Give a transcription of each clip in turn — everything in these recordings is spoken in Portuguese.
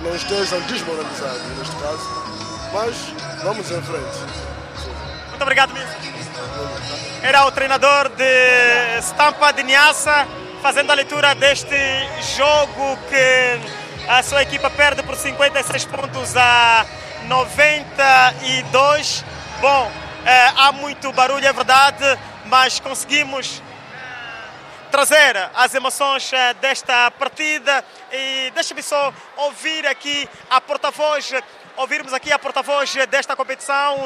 não estejam desmoralizados neste caso, mas vamos em frente. Muito obrigado, Mister. Era o treinador de Stampa de Niassa fazendo a leitura deste jogo que a sua equipa perde por 56 pontos a 92. Bom, há muito barulho, é verdade, mas conseguimos trazer as emoções desta partida. E deixa-me só ouvir aqui a porta-voz, ouvirmos aqui a porta-voz desta competição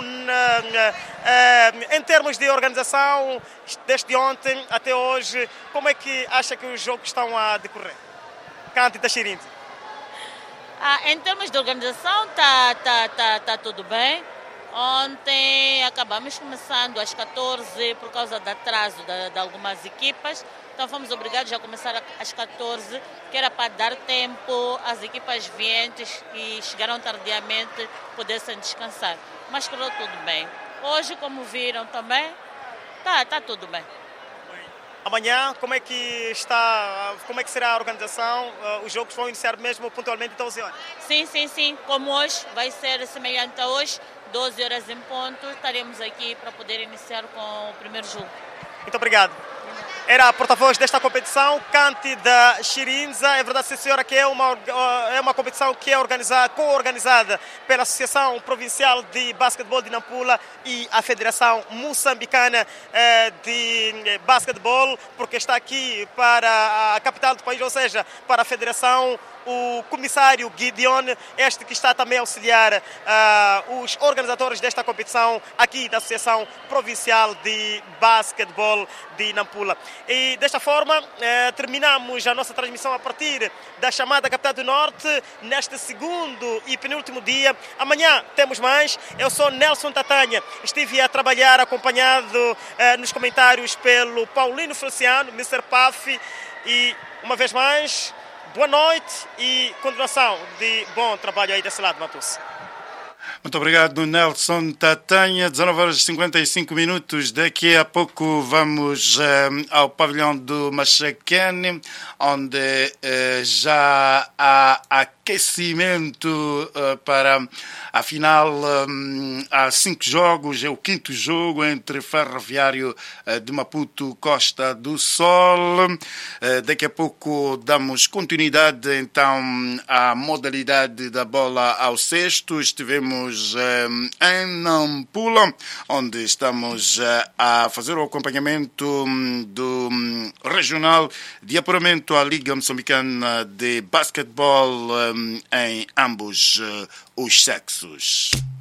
em termos de organização, desde ontem até hoje. Como é que acha que os jogos estão a decorrer? Cante da Xirinza. Em termos de organização, tá tudo bem. Ontem acabamos começando às 14 por causa do atraso de algumas equipas. Então fomos obrigados a começar às 14, que era para dar tempo às equipas vientes que chegaram tardiamente pudessem descansar. Mas correu tudo bem. Hoje, como viram também, tá tudo bem. Amanhã, como é que será a organização? Os jogos vão iniciar mesmo pontualmente 12 horas? Sim. Como hoje, vai ser semelhante a hoje, 12 horas em ponto. Estaremos aqui para poder iniciar com o primeiro jogo. Muito obrigado. Era a porta-voz desta competição, Cante da Xirinza. É verdade, sim, senhora, que é uma competição que é co-organizada pela Associação Provincial de Basquetebol de Nampula e a Federação Moçambicana de Basquetebol, porque está aqui para a capital do país, ou seja, para a Federação, o comissário Gideon, este que está também a auxiliar os organizadores desta competição aqui da Associação Provincial de Basquetebol de Nampula. E desta forma terminamos a nossa transmissão a partir da chamada Capital do Norte neste segundo e penúltimo dia. Amanhã temos mais. Eu sou Nelson Tatanha, estive a trabalhar acompanhado nos comentários pelo Paulino Feliciano, Mr. Paf, e uma vez mais, boa noite e continuação de bom trabalho aí desse lado, Matus. Muito obrigado, Nelson Tatanha. 19h55. Daqui a pouco vamos ao pavilhão do Machaquene, onde já há aquecimento para a final. Há 5 jogos, é o 5º jogo entre Ferroviário de Maputo, Costa do Sol. Daqui a pouco damos continuidade então à modalidade da bola ao cesto. Estivemos em Nampula, onde estamos a fazer o acompanhamento do regional de apuramento à Liga Moçambicana de Basquetebol em ambos os sexos.